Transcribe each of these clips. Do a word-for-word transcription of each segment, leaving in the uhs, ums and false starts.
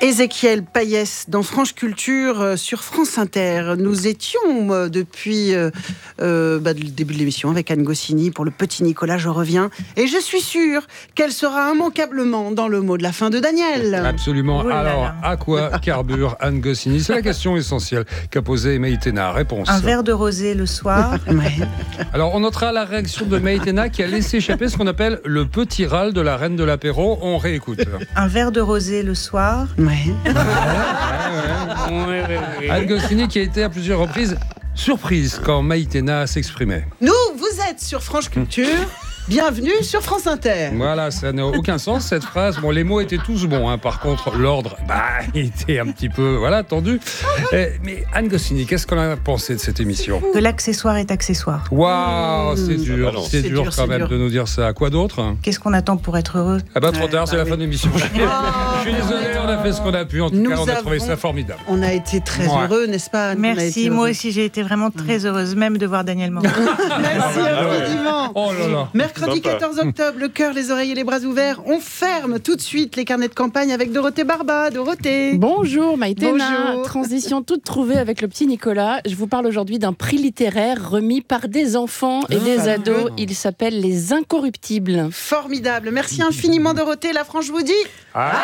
Ézéchiel Payès dans France Culture euh, sur France Inter. Nous étions euh, depuis euh, euh, bah, le début de l'émission avec Anne Goscinny pour le petit Nicolas, je reviens. Et je suis sûre qu'elle sera immanquablement dans le mot de la fin de Daniel. Absolument. Oh là Alors, là. à quoi carbure Anne Goscinny? C'est la question essentielle qu'a posée Maïtena. Réponse. Un verre de rosé le soir. Ouais. Alors, on notera la réaction de Maïtena qui a laissé échapper ce qu'on appelle le petit râle de la reine de l'apéro. On réécoute. Un verre de rosé le soir. Ouais. Anne Goscinny qui a été à plusieurs reprises surprise quand Maïtena s'exprimait. Nous, vous êtes sur France Culture. Bienvenue sur France Inter. Voilà, ça n'a aucun sens cette phrase. Bon, les mots étaient tous bons, hein. Par contre, l'ordre, bah, il était un petit peu, voilà, tendu. Eh, mais Anne Goscinny, qu'est-ce qu'on a pensé de cette émission? Que l'accessoire est accessoire. Waouh, c'est dur, Ah bah non, c'est c'est dur dur, quand c'est même dur. de nous dire ça. Quoi d'autre? Qu'est-ce qu'on attend pour être heureux? Ah bah trop Ouais, tard, bah c'est la oui. fin de l'émission. Je suis désolé, on a fait ce qu'on a pu. En tout Nous cas, on a trouvé avons- ça formidable. On a été très Ouais. heureux, n'est-ce pas, Anne? On a été Merci, heureux. moi aussi j'ai été vraiment très heureuse même de voir Daniel Moreau. Merci infiniment. Oh là là. Mercredi Sympa. quatorze octobre, le cœur, les oreilles et les bras ouverts. On ferme tout de suite les carnets de campagne avec Dorothée Barba. Dorothée. Bonjour Maïtena, Bonjour. transition toute trouvée avec le petit Nicolas. Je vous parle aujourd'hui d'un prix littéraire remis par des enfants et des Ah, ados. ah. Il s'appelle Les Incorruptibles. Formidable. Merci infiniment, Dorothée. La France vous dit À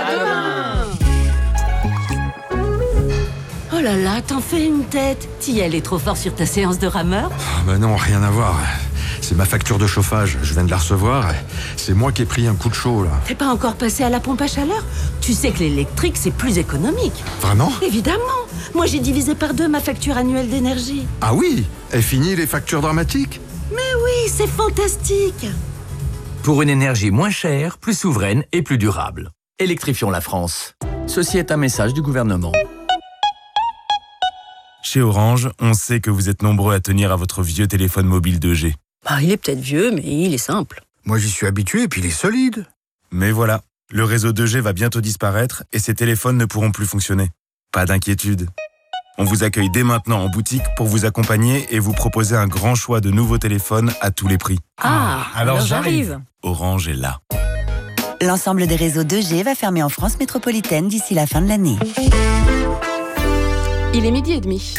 Oh là là, t'en fais une tête. T'y allais trop fort sur ta séance de rameur. Ah bah non, rien à voir. C'est ma facture de chauffage, je viens de la recevoir. C'est moi qui ai pris un coup de chaud, là. T'es pas encore passé à la pompe à chaleur? Tu sais que l'électrique, c'est plus économique. Vraiment? Évidemment. Moi, j'ai divisé par deux ma facture annuelle d'énergie. Ah oui? Est fini les factures dramatiques? Oui, c'est fantastique. Pour une énergie moins chère, plus souveraine et plus durable. Électrifions la France. Ceci est un message du gouvernement. Chez Orange, on sait que vous êtes nombreux à tenir à votre vieux téléphone mobile deux G. Bah, il est peut-être vieux, mais il est simple. Moi j'y suis habitué et puis il est solide. Mais voilà, le réseau deux G va bientôt disparaître et ces téléphones ne pourront plus fonctionner. Pas d'inquiétude. On vous accueille dès maintenant en boutique pour vous accompagner et vous proposer un grand choix de nouveaux téléphones à tous les prix. Ah, alors j'arrive. Orange est là. L'ensemble des réseaux deux G va fermer en France métropolitaine d'ici la fin de l'année. Il est midi et demi.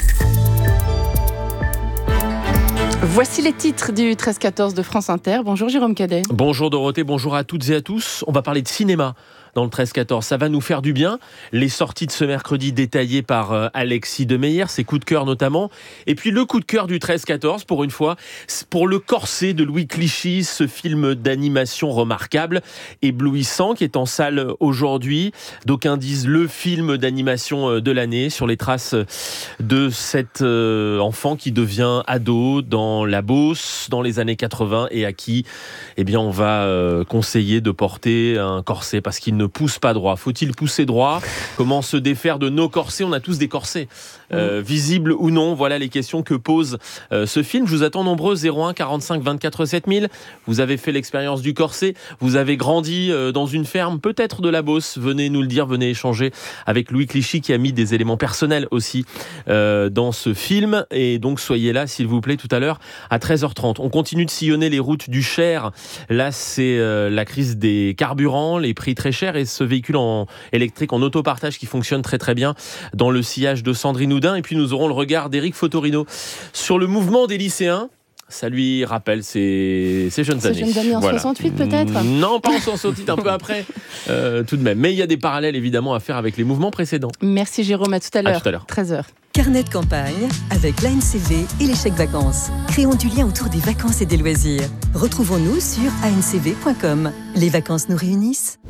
Voici les titres du treize quatorze de France Inter. Bonjour Jérôme Cadet. Bonjour Dorothée, bonjour à toutes et à tous. On va parler de cinéma dans le treize quatorze. Ça va nous faire du bien. Les sorties de ce mercredi détaillées par euh, Alexis Demeyer, ses coups de cœur notamment. Et puis le coup de cœur du treize quatorze, pour une fois, c'est pour Le Corset de Louis Clichy, ce film d'animation remarquable, éblouissant, qui est en salle aujourd'hui. D'aucuns disent le film d'animation de l'année, sur les traces de cet euh, enfant qui devient ado dans la Beauce dans les années quatre-vingts et à qui eh bien, on va euh, conseiller de porter un corset parce qu'il ne pousse pas droit. Faut-il pousser droit? Comment se défaire de nos corsets? On a tous des corsets, euh, visibles ou non. Voilà les questions que pose euh, ce film. Je vous attends nombreux, zéro un quarante-cinq vingt-quatre sept mille. Vous avez fait l'expérience du corset, vous avez grandi euh, dans une ferme, peut-être de la Beauce. Venez nous le dire, venez échanger avec Louis Clichy qui a mis des éléments personnels aussi euh, dans ce film. Et donc soyez là, s'il vous plaît, tout à l'heure à treize heures trente. On continue de sillonner les routes du Cher. Là, c'est euh, la crise des carburants, les prix très chers et ce véhicule en électrique en autopartage qui fonctionne très très bien dans le sillage de Sandrine Houdin. Et puis nous aurons le regard d'Éric Fotorino sur le mouvement des lycéens. Ça lui rappelle ses, ses jeunes Ces années. jeunes années en soixante-huit peut-être? Non, pas en soixante-huit, un peu après, euh, tout de même. Mais il y a des parallèles évidemment à faire avec les mouvements précédents. Merci Jérôme, à tout à l'heure. tout à l'heure. treize heures. Carnet de campagne avec l'A N C V et les chèques vacances. Créons du lien autour des vacances et des loisirs. Retrouvons-nous sur a n c v point com. Les vacances nous réunissent.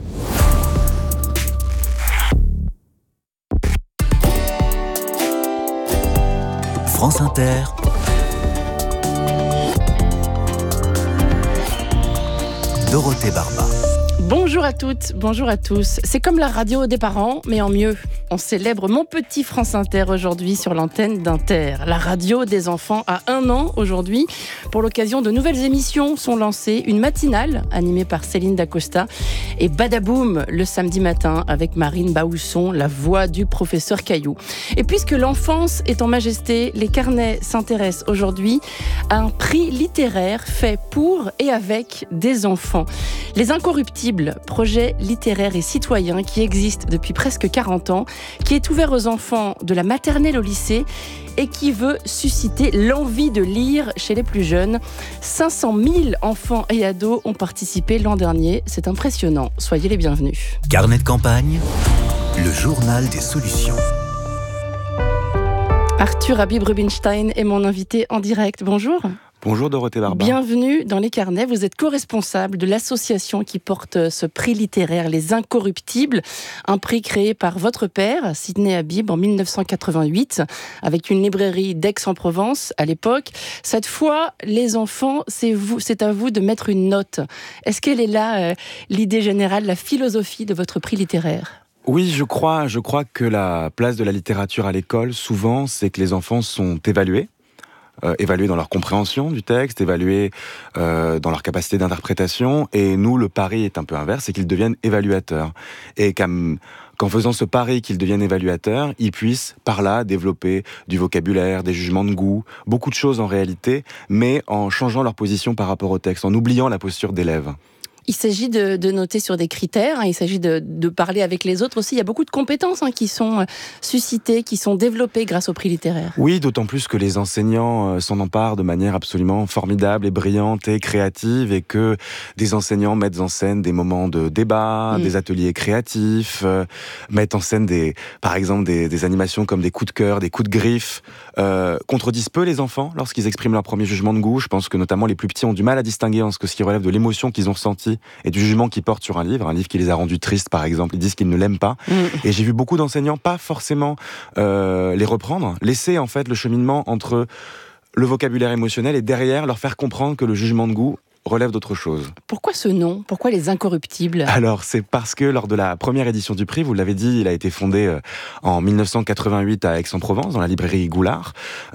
France Inter. Dorothée Barba. Bonjour à toutes, bonjour à tous. C'est comme la radio des parents, mais en mieux. On célèbre Mon Petit France Inter aujourd'hui sur l'antenne d'Inter. La radio des enfants a un an aujourd'hui. Pour l'occasion, de nouvelles émissions sont lancées. Une matinale animée par Céline Dacosta et Badaboum le samedi matin avec Marine Baousson, la voix du professeur Caillou. Et puisque l'enfance est en majesté, les carnets s'intéressent aujourd'hui à un prix littéraire fait pour et avec des enfants. Les Incorruptibles Bible, projet littéraire et citoyen qui existe depuis presque quarante ans, qui est ouvert aux enfants de la maternelle au lycée et qui veut susciter l'envie de lire chez les plus jeunes. cinq cent mille enfants et ados ont participé l'an dernier. C'est impressionnant. Soyez les bienvenus. Carnet de campagne, le journal des solutions. Arthur Habib-Rubinstein est mon invité en direct. Bonjour. Bonjour Dorothée Barba. Bienvenue dans les carnets. Vous êtes co-responsable de l'association qui porte ce prix littéraire Les Incorruptibles, un prix créé par votre père, Sidney Habib, en dix-neuf cent quatre-vingt-huit, avec une librairie d'Aix-en-Provence à l'époque. Cette fois, les enfants, c'est vous, c'est à vous de mettre une note. Est-ce qu'elle est là, euh, l'idée générale, la philosophie de votre prix littéraire ? Oui, je crois, je crois que la place de la littérature à l'école, souvent, c'est que les enfants sont évalués. Euh, évalués dans leur compréhension du texte, évalués euh, dans leur capacité d'interprétation. Et nous, le pari est un peu inverse, c'est qu'ils deviennent évaluateurs. Et qu'en, qu'en faisant ce pari qu'ils deviennent évaluateurs, ils puissent, par là, développer du vocabulaire, des jugements de goût, beaucoup de choses en réalité, mais en changeant leur position par rapport au texte, en oubliant la posture d'élève. Il s'agit de, de noter sur des critères, hein, il s'agit de, de parler avec les autres aussi. Il y a beaucoup de compétences hein, qui sont suscitées, qui sont développées grâce au prix littéraire. Oui, d'autant plus que les enseignants euh, s'en emparent de manière absolument formidable et brillante et créative, et que des enseignants mettent en scène des moments de débat, mmh. des ateliers créatifs, euh, mettent en scène des, par exemple des, des animations comme des coups de cœur, des coups de griffe, euh, contredisent peu les enfants lorsqu'ils expriment leur premier jugement de goût. Je pense que notamment les plus petits ont du mal à distinguer entre ce qui relève de l'émotion qu'ils ont ressentie et du jugement qu'ils portent sur un livre, un livre qui les a rendus tristes par exemple, ils disent qu'ils ne l'aiment pas. Mmh. Et j'ai vu beaucoup d'enseignants pas forcément euh, les reprendre, laisser en fait le cheminement entre le vocabulaire émotionnel et derrière leur faire comprendre que le jugement de goût relève d'autre chose. Pourquoi ce nom ? Pourquoi Les Incorruptibles ? Alors, c'est parce que lors de la première édition du prix, vous l'avez dit, il a été fondé euh, en dix-neuf cent quatre-vingt-huit à Aix-en-Provence, dans la librairie Goulard,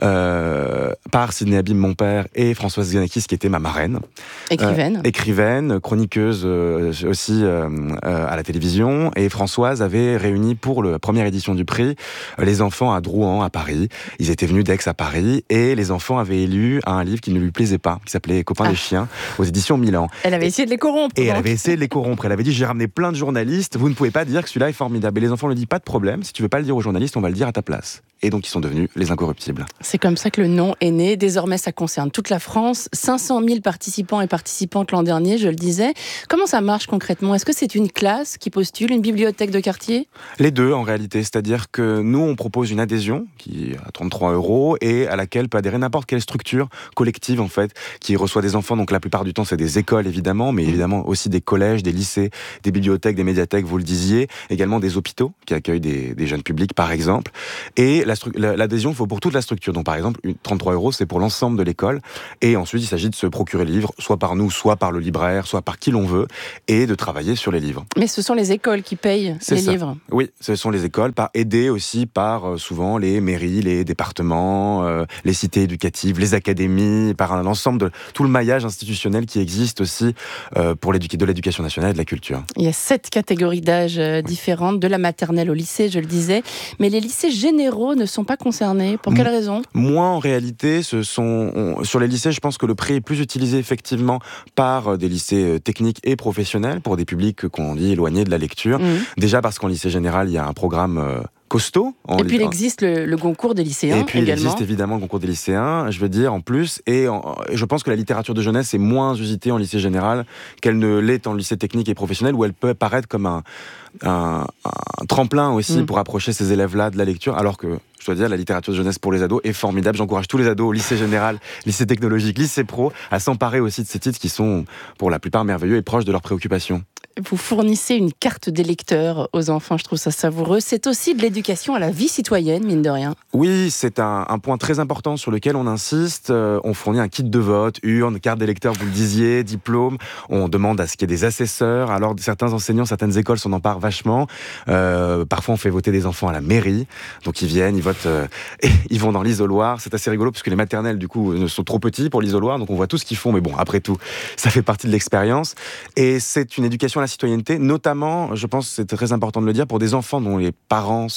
euh, par Sidney Habib, mon père, et Françoise Xenakis, qui était ma marraine. Écrivaine. Euh, écrivaine, chroniqueuse euh, aussi euh, euh, à la télévision. Et Françoise avait réuni pour la première édition du prix euh, les enfants à Drouan, à Paris. Ils étaient venus d'Aix à Paris, et les enfants avaient élu un livre qui ne lui plaisait pas, qui s'appelait Copains ah. des chiens, aux éditions Milan. Elle avait essayé de les corrompre. Et donc. elle avait essayé de les corrompre. Elle avait dit, j'ai ramené plein de journalistes, vous ne pouvez pas dire que celui-là est formidable. Et les enfants lui disent, pas de problème, si tu veux pas le dire aux journalistes, on va le dire à ta place. Et donc ils sont devenus Les Incorruptibles. C'est comme ça que le nom est né. Désormais, ça concerne toute la France. cinq cent mille participants et participantes l'an dernier, je le disais. Comment ça marche concrètement ? Est-ce que c'est une classe qui postule, une bibliothèque de quartier ? Les deux, en réalité. C'est-à-dire que nous, on propose une adhésion qui est à trente-trois euros et à laquelle peut adhérer n'importe quelle structure collective, en fait, qui reçoit des enfants. Donc la plupart du temps, c'est des écoles, évidemment, mais évidemment aussi des collèges, des lycées, des bibliothèques, des médiathèques, vous le disiez. Également des hôpitaux qui accueillent des, des jeunes publics, par exemple. Et la La, l'adhésion, il faut pour toute la structure. Donc, par exemple, trente-trois euros, c'est pour l'ensemble de l'école. Et ensuite, il s'agit de se procurer le livre, soit par nous, soit par le libraire, soit par qui l'on veut, et de travailler sur les livres. Mais ce sont les écoles qui payent c'est les ça. livres. Oui, ce sont les écoles, par, aidées aussi par euh, souvent les mairies, les départements, euh, les cités éducatives, les académies, par un ensemble de tout le maillage institutionnel qui existe aussi euh, pour l'éduc- de l'éducation nationale et de la culture. Il y a sept catégories d'âge euh, différentes, de la maternelle au lycée, je le disais. Mais les lycées généraux ne sont pas concernés. Pour quelle raison ? Moi, en réalité, ce sont on, sur les lycées, je pense que le prix est plus utilisé effectivement par des lycées techniques et professionnels pour des publics qu'on dit éloignés de la lecture. Mmh. Déjà parce qu'en lycée général, il y a un programme euh, costaud. Et puis il existe le, le concours des lycéens. Et puis également. il existe évidemment le concours des lycéens, je veux dire, en plus. Et en, je pense que la littérature de jeunesse est moins usitée en lycée général qu'elle ne l'est en lycée technique et professionnel, où elle peut apparaître comme un, un, un tremplin aussi mmh. pour approcher ces élèves-là de la lecture, alors que je dois dire, la littérature de jeunesse pour les ados est formidable. J'encourage tous les ados au lycée général, lycée technologique, lycée pro, à s'emparer aussi de ces titres qui sont, pour la plupart, merveilleux et proches de leurs préoccupations. Vous fournissez une carte des lecteurs aux enfants, je trouve ça savoureux. C'est aussi de l'éducation à la vie citoyenne, mine de rien. Oui, c'est un, un point très important sur lequel on insiste. Euh, on fournit un kit de vote, urne, carte d'électeur, vous le disiez, diplôme. On demande à ce qu'il y ait des assesseurs. Alors, certains enseignants, certaines écoles s'en emparent vachement. Euh, parfois, on fait voter des enfants à la mairie. Donc, ils viennent, ils votent, euh, et ils vont dans l'isoloir. C'est assez rigolo parce que les maternelles, du coup, sont trop petits pour l'isoloir. Donc, on voit tout ce qu'ils font. Mais bon, après tout, ça fait partie de l'expérience. Et c'est une éducation à la citoyenneté, notamment, je pense que c'est très important de le dire, pour des enfants dont les parents sont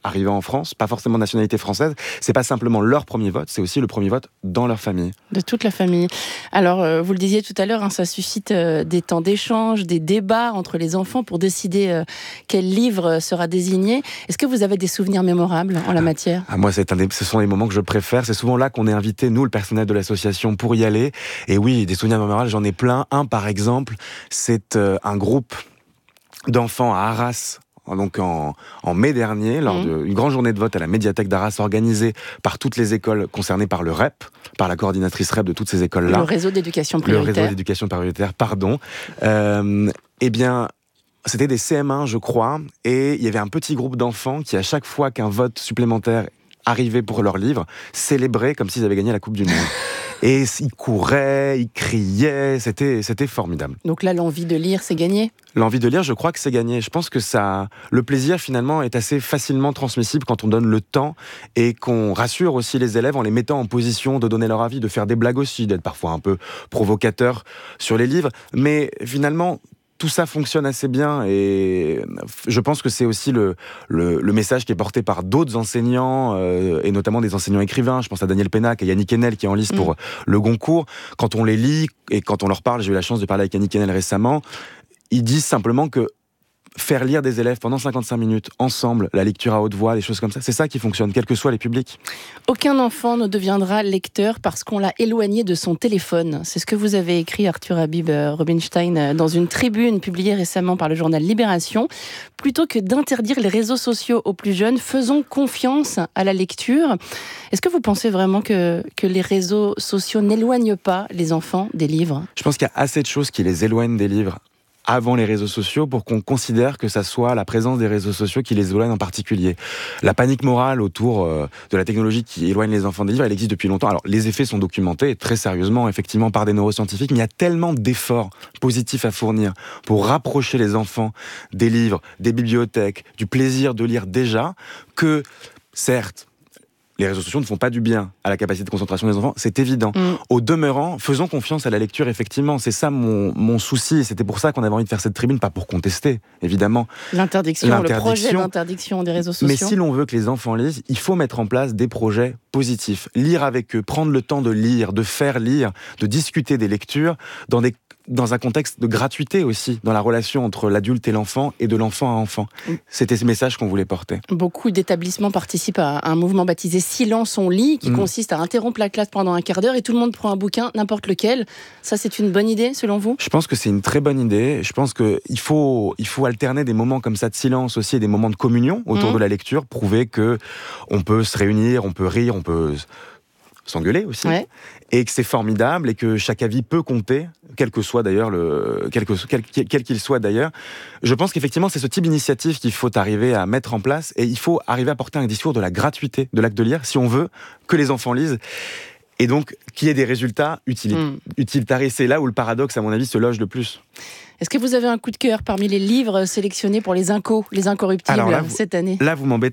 arrivés en France, pas forcément de nationalité française, c'est pas simplement leur premier vote, c'est aussi le premier vote dans leur famille. De toute la famille. Alors, euh, vous le disiez tout à l'heure, hein, ça suscite euh, des temps d'échange, des débats entre les enfants pour décider euh, quel livre sera désigné. Est-ce que vous avez des souvenirs mémorables en la matière ? Ah, moi, c'est un des, ce sont les moments que je préfère. C'est souvent là qu'on est invité, nous, le personnel de l'association, pour y aller. Et oui, des souvenirs mémorables, j'en ai plein. Un, par exemple, c'est euh, un groupe d'enfants à Arras, donc en, en mai dernier, lors Mmh. d'une grande journée de vote à la médiathèque d'Arras, organisée par toutes les écoles concernées par le R E P, par la coordinatrice R E P de toutes ces écoles-là. Le réseau d'éducation Le prioritaire. réseau d'éducation prioritaire, pardon. Euh, eh bien, c'était des C M un, je crois, et il y avait un petit groupe d'enfants qui, à chaque fois qu'un vote supplémentaire arrivait pour leur livre, célébraient comme s'ils avaient gagné la Coupe du Monde. Et ils couraient, ils criaient, c'était, c'était formidable. Donc là, l'envie de lire, c'est gagné ? L'envie de lire, je crois que c'est gagné. Je pense que ça, le plaisir finalement est assez facilement transmissible quand on donne le temps et qu'on rassure aussi les élèves en les mettant en position de donner leur avis, de faire des blagues aussi, d'être parfois un peu provocateur sur les livres. Mais finalement, tout ça fonctionne assez bien et je pense que c'est aussi le, le, le message qui est porté par d'autres enseignants euh, et notamment des enseignants écrivains. Je pense à Daniel Pénac et Yannick Enel qui est en lice mmh. pour le Goncourt. Quand on les lit et quand on leur parle, j'ai eu la chance de parler avec Yannick Enel récemment, ils disent simplement que faire lire des élèves pendant cinquante-cinq minutes, ensemble, la lecture à haute voix, des choses comme ça, c'est ça qui fonctionne, quels que soient les publics. Aucun enfant ne deviendra lecteur parce qu'on l'a éloigné de son téléphone. C'est ce que vous avez écrit, Arthur Habib Robinstein, dans une tribune publiée récemment par le journal Libération. Plutôt que d'interdire les réseaux sociaux aux plus jeunes, faisons confiance à la lecture. Est-ce que vous pensez vraiment que, que les réseaux sociaux n'éloignent pas les enfants des livres ? Je pense qu'il y a assez de choses qui les éloignent des livres avant les réseaux sociaux pour qu'on considère que ça soit la présence des réseaux sociaux qui les éloigne en particulier. La panique morale autour euh, de la technologie qui éloigne les enfants des livres, elle existe depuis longtemps. Alors, les effets sont documentés très sérieusement, effectivement, par des neuroscientifiques, mais il y a tellement d'efforts positifs à fournir pour rapprocher les enfants des livres, des bibliothèques, du plaisir de lire déjà, que, certes, les réseaux sociaux ne font pas du bien à la capacité de concentration des enfants, c'est évident. Mmh. Au demeurant, faisons confiance à la lecture, effectivement. C'est ça mon, mon souci, et c'était pour ça qu'on avait envie de faire cette tribune, pas pour contester, évidemment. L'interdiction, L'interdiction. le projet d'interdiction des réseaux sociaux. Mais si l'on veut que les enfants lisent, il faut mettre en place des projets positifs. Lire avec eux, prendre le temps de lire, de faire lire, de discuter des lectures dans des dans un contexte de gratuité aussi, dans la relation entre l'adulte et l'enfant, et de l'enfant à enfant. C'était ce message qu'on voulait porter. Beaucoup d'établissements participent à un mouvement baptisé Silence on lit, qui mmh. consiste à interrompre la classe pendant un quart d'heure et tout le monde prend un bouquin, n'importe lequel. Ça, c'est une bonne idée, selon vous ? Je pense que c'est une très bonne idée. Je pense qu'il faut, il faut alterner des moments comme ça de silence aussi et des moments de communion autour mmh. de la lecture, prouver qu'on peut se réunir, on peut rire, on peut s'engueuler aussi, ouais. et que c'est formidable et que chaque avis peut compter, quel que soit d'ailleurs le, quel, que, quel, quel qu'il soit d'ailleurs. Je pense qu'effectivement c'est ce type d'initiative qu'il faut arriver à mettre en place et il faut arriver à porter un discours de la gratuité de l'acte de lire si on veut que les enfants lisent. Et donc, qu'il y ait des résultats utilit- mmh. utilitaristes. C'est là où le paradoxe, à mon avis, se loge le plus. Est-ce que vous avez un coup de cœur parmi les livres sélectionnés pour les incos, les incorruptibles, Alors là, vous, cette année ? Là, vous m'embêtez.